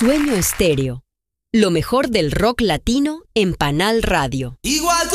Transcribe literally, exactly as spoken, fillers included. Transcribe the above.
Sueño Estéreo. Lo mejor del rock latino en Panal Radio. Igual